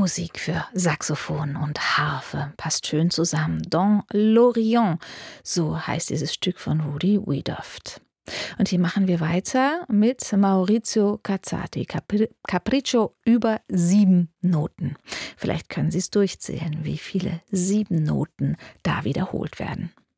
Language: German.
Musik für Saxophon und Harfe passt schön zusammen. Dans l'Orient, so heißt dieses Stück von Rudi Wiedoeft. Und hier machen wir weiter mit Maurizio Cazzati, Capriccio über 7 Noten. Vielleicht können Sie es durchzählen, wie viele 7 Noten da wiederholt werden.